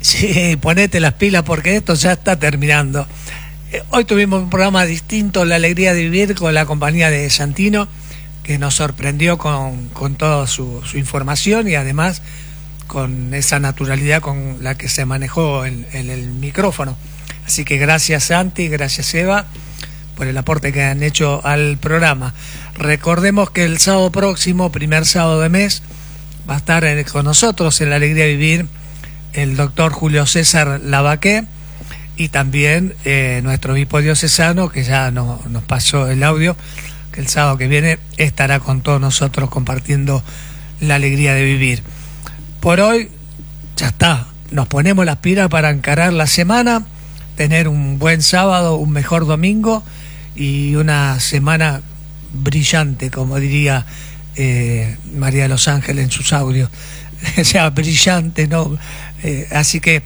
Sí, ponete las pilas porque esto ya está terminando. Hoy tuvimos un programa distinto, La Alegría de Vivir, con la compañía de Santino, que nos sorprendió con toda su información y además con esa naturalidad con la que se manejó en el micrófono. Así que gracias Santi, gracias Eva por el aporte que han hecho al programa. Recordemos que el sábado próximo, primer sábado de mes, va a estar con nosotros en La Alegría de Vivir el doctor Julio César Lavaqué y también nuestro obispo diocesano, que ya nos pasó el audio, que el sábado que viene estará con todos nosotros compartiendo la alegría de vivir. Por hoy ya está, nos ponemos las pilas para encarar la semana, tener un buen sábado, un mejor domingo y una semana brillante, como diría María de los Ángeles en sus audios. O sea, brillante, ¿no? Así que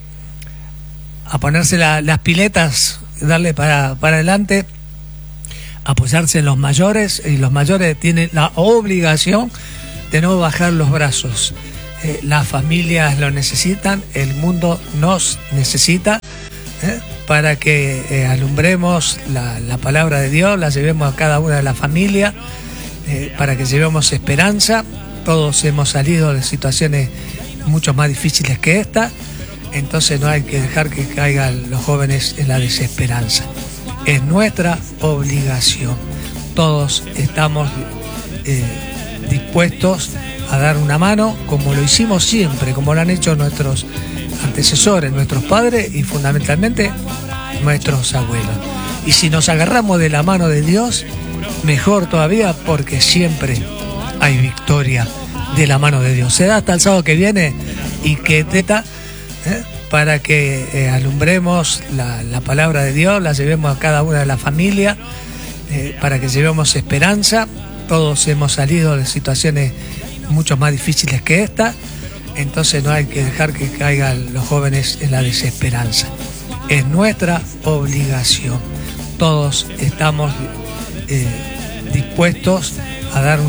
a ponerse las piletas, darle para adelante, apoyarse en los mayores, y los mayores tienen la obligación de no bajar los brazos. Las familias lo necesitan, el mundo nos necesita, para que alumbremos la palabra de Dios, la llevemos a cada una de las familias, para que llevemos esperanza. Todos hemos salido de situaciones mucho más difíciles que esta, entonces no hay que dejar que caigan los jóvenes en la desesperanza. Es nuestra obligación. Todos estamos dispuestos a dar una mano, como lo hicimos siempre, como lo han hecho nuestros antecesores, nuestros padres y fundamentalmente nuestros abuelos. Y si nos agarramos de la mano de Dios, mejor todavía, porque siempre hay victoria de la mano de Dios. Se da hasta el sábado que viene y que teta, para que alumbremos la palabra de Dios, la llevemos a cada una de las familias, para que llevemos esperanza. Todos hemos salido de situaciones mucho más difíciles que esta, entonces no hay que dejar que caigan los jóvenes en la desesperanza. Es nuestra obligación. Todos estamos dispuestos a dar